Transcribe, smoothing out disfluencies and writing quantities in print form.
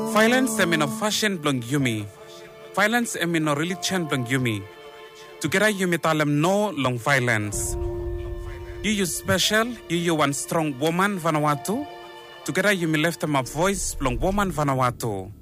Violence em no fashion blong yumi. Violence em no religion blong yumi. Together yumi talem no long violence. You special, you one strong woman Vanuatu. Together yumi left them a voice blong woman Vanuatu.